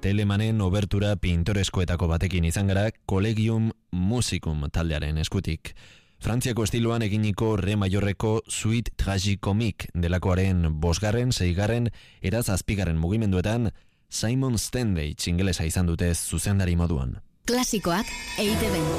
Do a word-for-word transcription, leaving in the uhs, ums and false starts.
Telemanen obertura pintoreskoetako batekin izan gara Collegium Musicum taldearen eskutik. Frantziako estiloan eginiko re maiorreko Suite Tragicomique delakoaren bosgarren, seigarren, eraz azpigarren mugimenduetan Simon Stanley txingelesa izan dute zuzendari moduan. Klasikoak E I Te Be.